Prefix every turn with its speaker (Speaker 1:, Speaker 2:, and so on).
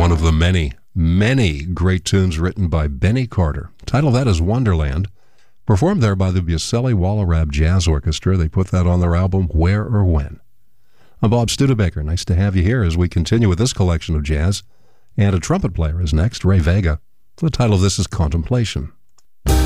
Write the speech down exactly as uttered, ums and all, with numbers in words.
Speaker 1: one of the many, many great tunes written by Benny Carter. Title of that is Wonderland. Performed there by the Buceli Wallerab Jazz Orchestra. They put that on their album, Where or When. I'm Bob Studebaker. Nice to have you here as we continue with this collection of jazz. And a trumpet player is next, Ray Vega. The title of this is Contemplation.